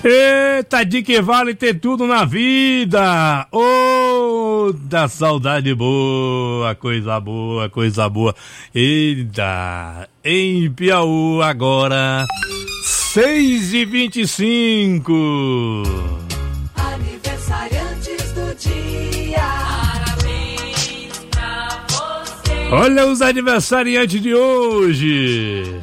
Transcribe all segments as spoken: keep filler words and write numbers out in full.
Eita, de que vale ter tudo na vida? Ô, oh, da saudade boa, coisa boa, coisa boa. Eita, em Piauí agora, seis e vinte e cinco. Aniversariantes do dia. Parabéns pra você. Olha os aniversariantes de hoje.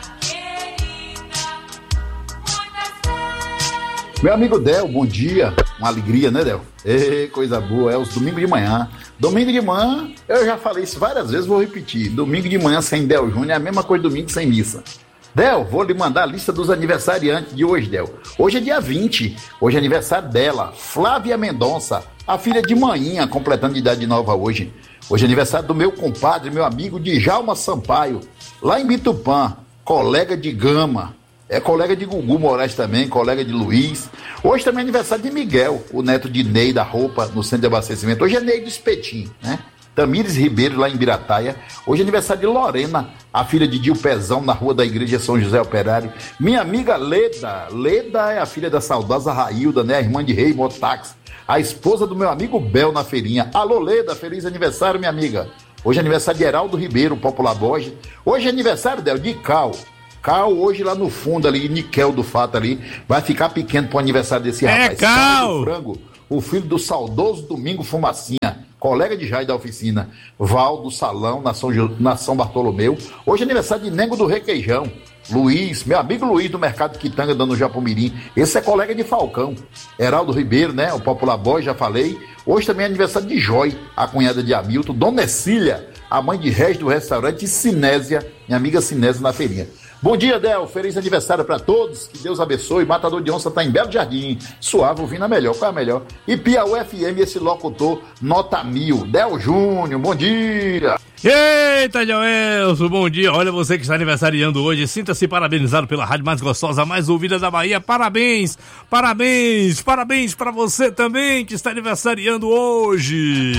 Meu amigo Del, bom dia. Uma alegria, né, Del? Ei, coisa boa, é os domingos de manhã. Domingo de manhã, eu já falei isso várias vezes, vou repetir. Domingo de manhã sem Del Júnior é a mesma coisa domingo sem missa. Del, vou lhe mandar a lista dos aniversariantes de hoje, Del. Hoje é dia vinte, hoje é aniversário dela, Flávia Mendonça, a filha de manhinha, completando de idade nova hoje. Hoje é aniversário do meu compadre, meu amigo Djalma Sampaio, lá em Bitupã, colega de Gama. É colega de Gugu Moraes também, colega de Luiz. Hoje também é aniversário de Miguel, o neto de Ney da Roupa, no centro de abastecimento. Hoje é Ney do Espetinho, né? Tamires Ribeiro, lá em Birataia. Hoje é aniversário de Lorena, a filha de Dil Pezão, na rua da Igreja São José Operário. Minha amiga Leda. Leda é a filha da saudosa Railda, né? A irmã de Rei Motax. A esposa do meu amigo Bel na feirinha. Alô, Leda, feliz aniversário, minha amiga. Hoje é aniversário de Heraldo Ribeiro, Popular Borges. Hoje é aniversário, Del, de Cal. Cal, hoje lá no fundo ali, Niquel do Fato ali, vai ficar pequeno pro aniversário desse rapaz. É, Cal! Do Frango, o filho do saudoso Domingo Fumacinha, colega de Jair da oficina, Val do Salão, na São, na São Bartolomeu. Hoje é aniversário de Nengo do Requeijão. Luiz, meu amigo Luiz do Mercado Quitanga, dando Japomirim. Esse é colega de Falcão. Heraldo Ribeiro, né? O Popular Boy, já falei. Hoje também é aniversário de Joy, a cunhada de Hamilton. Dona Cília, a mãe de Regis do restaurante, e Sinésia, minha amiga Sinésia na feirinha. Bom dia, Del. Feliz aniversário para todos. Que Deus abençoe. Matador de Onça tá em Belo Jardim. Suave, ouvindo a melhor. Qual é a melhor? E Piauí F M, esse locutor, nota mil. Del Júnior, bom dia. Eita, Joelson, bom dia. Olha, você que está aniversariando hoje, sinta-se parabenizado pela rádio mais gostosa, mais ouvida da Bahia. Parabéns, parabéns, parabéns para você também que está aniversariando hoje.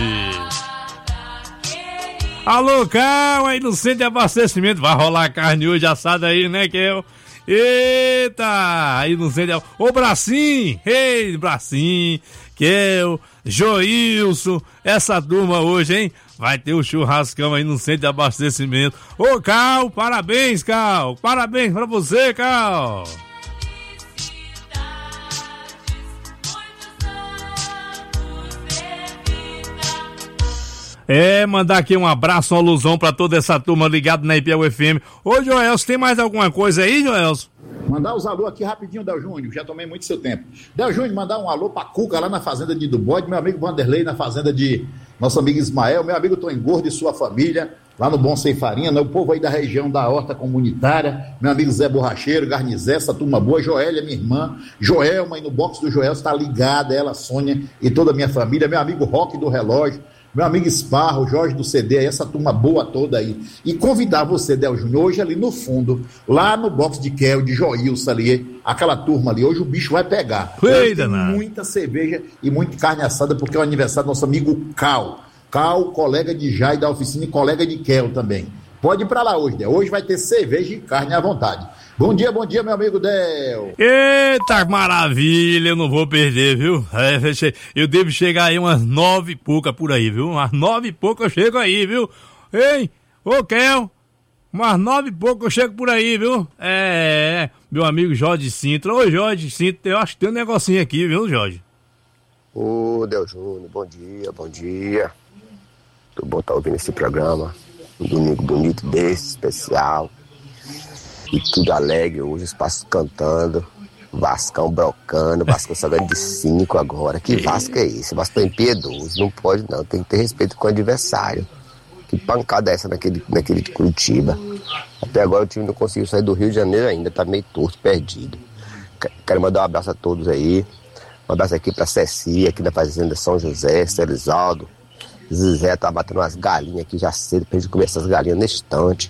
Alô, Cal, aí no centro de abastecimento. Vai rolar carne hoje assada aí, né, Kel? Eita, aí no centro de... Ô, Bracinho, ei, Bracinho, Kel, Joilson, essa turma hoje, hein? Vai ter o um churrascão aí no centro de abastecimento. Ô, Cal, parabéns, Cal. Parabéns pra você, Cal. É, mandar aqui um abraço, uma alusão pra toda essa turma ligada na I P E U F M. Ô, Joelson, tem mais alguma coisa aí, Joelson? Mandar os alô aqui rapidinho, Del Júnior, já tomei muito seu tempo. Del Júnior, mandar um alô pra Cuca lá na fazenda de Dubode, meu amigo Vanderlei na fazenda de nosso amigo Ismael, meu amigo Tom Engordo e sua família, lá no Bom Sem Farinha, né? O povo aí da região da Horta Comunitária, meu amigo Zé Borracheiro, Garnizé, essa turma boa, Joélia, minha irmã, Joelma, aí no box do Joel está ligada, ela, Sônia e toda a minha família, meu amigo Roque do Relógio, meu amigo Esparro, Jorge do C D, essa turma boa toda aí. E convidar você, Del Júnior, hoje ali no fundo, lá no box de Kel, de Joilson ali, aquela turma ali, hoje o bicho vai pegar. Hoje tem muita cerveja e muita carne assada, porque é o aniversário do nosso amigo Cal. Cal, colega de Jai da oficina e colega de Kel também. Pode ir pra lá hoje, Del. Hoje vai ter cerveja e carne à vontade. Bom dia, bom dia, meu amigo Del. Eita, maravilha, eu não vou perder, viu? É, eu devo chegar aí umas nove e pouca por aí, viu? Umas nove e pouca eu chego aí, viu? Ei, ô Kel, umas nove e pouca eu chego por aí, viu? É, meu amigo Jorge Sintra. Ô, Jorge Sintra, eu acho que tem um negocinho aqui, viu, Jorge? Ô, Del Júnior, bom dia, bom dia. Tô bom estar ouvindo esse programa. Um domingo bonito desse, especial. E tudo alegre hoje, os passos cantando, Vascão brocando, Vascão só ganhando de cinco agora. Que Vasco é esse? Vasco é impiedoso, não pode não, tem que ter respeito com o adversário. Que pancada é essa naquele, naquele de Curitiba? Até agora o time não conseguiu sair do Rio de Janeiro ainda, tá meio torto, perdido. Quero mandar um abraço a todos aí, um abraço aqui pra Ceci, aqui da Fazenda São José, Cerizaldo. Zé tá batendo umas galinhas aqui já cedo pra gente comer essas galinhas nesse instante.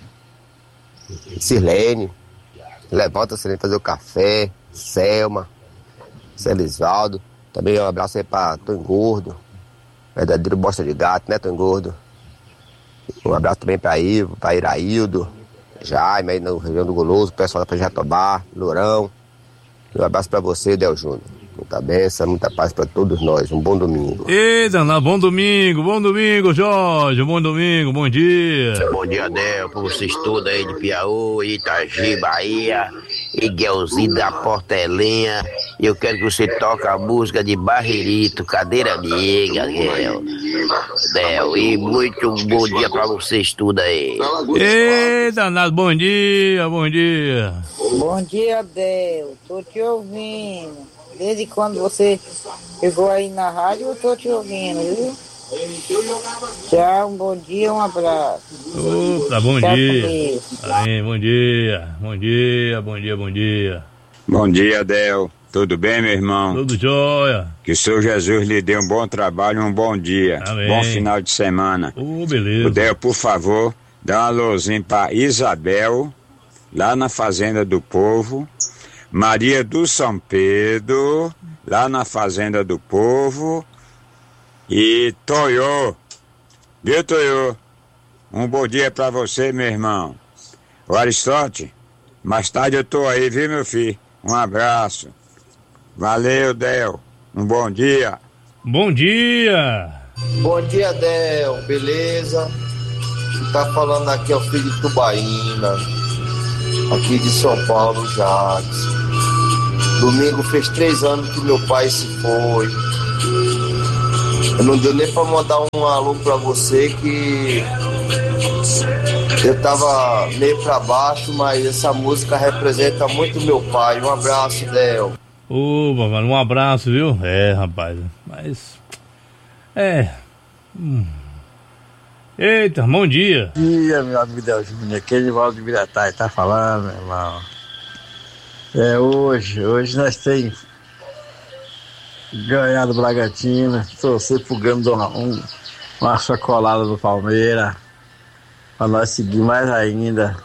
Sirlene, levanta Sirlene fazer o café, Selma, Celisvaldo, também um abraço aí pra Tom Engordo, verdadeiro bosta de gato, né, Tom Engordo? Um abraço também pra Ivo, pra Iraildo, Jaime aí na região do Goloso, o pessoal da Jatobá, Lourão, Um abraço pra você, Del Júnior. Muita bênção, muita paz pra todos nós. Um bom domingo. Eita, bom domingo, bom domingo, Jorge. Bom domingo, bom dia. Bom dia, Del, pra vocês todos aí de Piauí, Itagi, Bahia, Iguelzinho da Portelinha. E eu quero que você toque a música de Barreirito, Cadeira Amiga, Del. Del, e muito bom dia pra vocês tudo aí. Eita, bom dia, bom dia. Bom dia, Del. Tô te ouvindo. Desde quando você chegou aí na rádio, eu tô te ouvindo, viu? Tchau, um bom dia, um abraço. Opa, bom Tchau, dia. Aí, bom dia, bom dia, bom dia, bom dia. Bom dia, Del. Tudo bem, meu irmão? Tudo jóia. Que o Senhor Jesus lhe dê um bom trabalho e um bom dia. Amém. Bom final de semana. Ô, beleza. O Del, por favor, dá uma luzinha pra Isabel, lá na Fazenda do Povo. Maria do São Pedro, lá na Fazenda do Povo. E Toyô, viu, Toyô? Um bom dia pra você, meu irmão. O Aristóteles, mais tarde eu tô aí, viu, meu filho? Um abraço. Valeu, Del. Um bom dia. Bom dia. Bom dia, Del. Beleza? Quem tá falando aqui é o filho de Tubaína, aqui de São Paulo, Jacques. Domingo fez três anos que meu pai se foi. Eu não deu nem pra mandar um alô pra você, que eu tava meio pra baixo, mas essa música representa muito meu pai. Um abraço, Del. Ô, mano, um abraço, viu? É, rapaz, mas... É... Hum. Eita, bom dia. Bom dia, meu amigo Del Júnior. Aqui é Edivaldo de Viratai, tá falando, meu irmão. É hoje, hoje nós temos ganhado o Bragantino, torcer pro Grêmio dar uma, um, uma chocolada do Palmeiras, pra nós seguir mais ainda.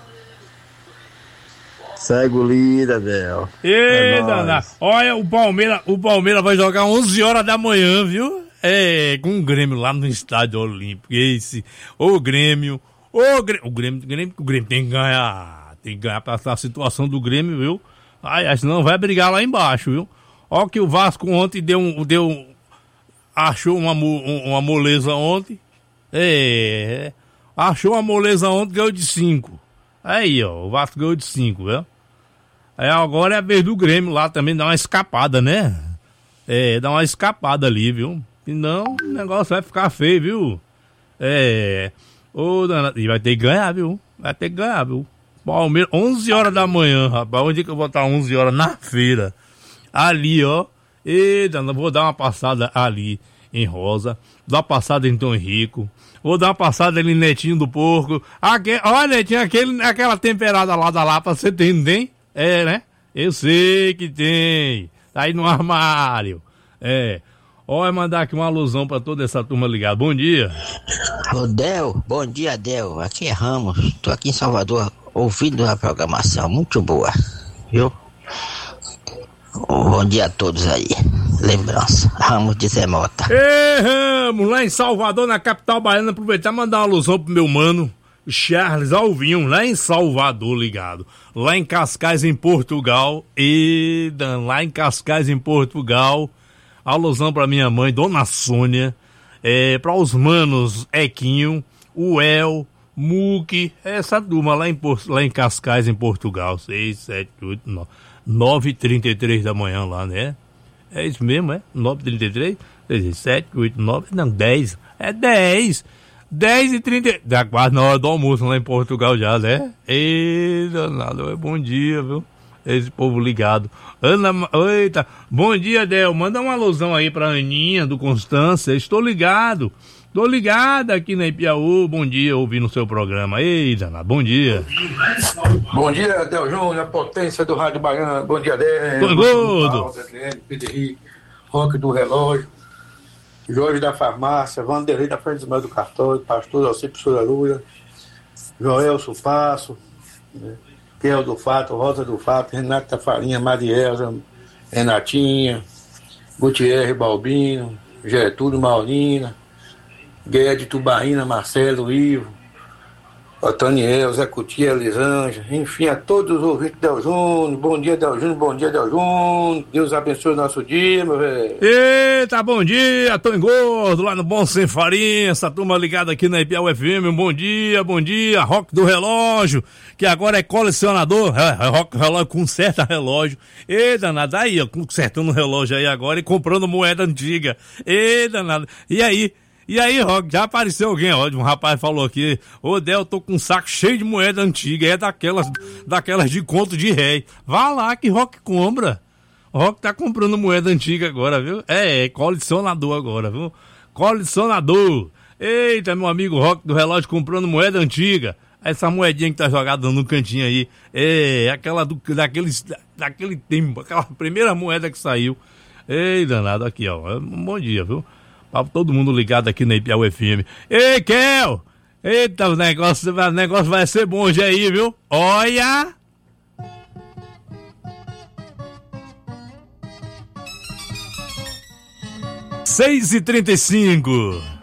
Segue o líder, Del. Eita, É olha, o Palmeiras, o Palmeiras vai jogar onze horas da manhã, viu? É, com o Grêmio lá no Estádio Olímpico. Esse, o Grêmio, o Grêmio, o Grêmio, o Grêmio, o Grêmio tem que ganhar, tem que ganhar pra a situação do Grêmio, viu? Ai, senão vai brigar lá embaixo, viu? Ó que o Vasco ontem deu um, deu, achou uma, uma moleza ontem, é, achou uma moleza ontem, ganhou de cinco. Aí, ó, o Vasco ganhou de cinco, viu? Aí agora é a vez do Grêmio lá também dar uma escapada, né? É, dar uma escapada ali, viu? Senão o negócio vai ficar feio, viu? É. Ô, dona... E vai ter que ganhar, viu? Vai ter que ganhar, viu? Palmeiras, onze horas da manhã, rapaz. Onde é que eu vou estar onze horas? Na feira. Ali, ó. Eita, vou dar uma passada ali em Rosa. Dar uma passada em Tom Rico. Vou dar uma passada ali em Netinho do Porco. Aque... Olha, Netinho, aquele, aquela temperada lá da Lapa, você tem, não tem? É, né? Eu sei que tem. Tá aí no armário. É. Olha, mandar aqui uma alusão pra toda essa turma ligada. Bom dia. Ô, Del, bom dia, Del. Aqui é Ramos. Tô aqui em Salvador ouvindo a programação. Muito boa, viu? Bom dia a todos aí. Lembrança. Ramos de Zé Mota. Ei, Ramos, lá em Salvador, na capital baiana, aproveitar e mandar uma alusão pro meu mano Charles Alvinho, lá em Salvador, ligado. Lá em Cascais, em Portugal. E lá em Cascais, em Portugal. Alusão pra minha mãe, Dona Sônia. É, pra os manos Equinho, o El, Muque, essa turma lá em, lá em Cascais, em Portugal. seis, sete, oito, nove. nove e trinta e três da manhã lá, né? É isso mesmo, é? nove e trinta e três, seis, sete, oito, nove, não, dez. É dez. dez e trinta. Já quase na hora do almoço lá em Portugal já, né? Ei, danado, bom dia, viu? Esse povo ligado. Ana, eita, bom dia, Del. Manda uma alusão aí pra Aninha do Constância. Estou ligado. Estou ligado aqui na Ipiaú. Bom dia, ouvindo o seu programa. Ei, danado, bom dia. Bom dia, Del Júnior, a potência do Rádio Baiano. Bom dia, Del. Todo. Roque do Relógio. Jorge da Farmácia, Vanderlei da Frente do Cartório, Pastor Alcipe Suraruia, Joel Supasso, né? Piel do Fato, Rosa do Fato, Renata Farinha, Marielza, Renatinha, Gutierre Balbino, Getúlio Maurina, Guedes Tubaína, Marcelo Ivo, Otaniel, Zé Cutia, Elisângela, enfim, a todos os ouvintes do Del Júnior. Bom dia, Del Júnior, bom dia, Del Júnior. Deus abençoe o nosso dia, meu velho. Eita, bom dia, tô engordo, lá no Bom Sem Farinha, essa turma ligada aqui na Ipiau F M, um bom dia, bom dia, Rock do Relógio, que agora é colecionador, é, é Rock do Relógio, conserta relógio, e danado, aí, ó, consertando o relógio aí agora e comprando moeda antiga, e danado, e aí? E aí, Rock, já apareceu alguém, ó, um rapaz falou aqui, ô Del, tô com um saco cheio de moeda antiga, é daquelas, daquelas de conto de rei. Vá lá que Rock compra. O Rock tá comprando moeda antiga agora, viu? É, é, colecionador agora, viu? Colecionador. Eita, meu amigo Rock do Relógio comprando moeda antiga. Essa moedinha que tá jogada no cantinho aí, é, aquela do, daqueles, daquele tempo, aquela primeira moeda que saiu. Ei, danado, aqui, ó, um bom dia, viu? Pra todo mundo ligado aqui na Ipiau F M. Ei, Kel! Eita, o negócio, o negócio vai ser bom hoje aí, viu? Olha! seis e trinta e cinco.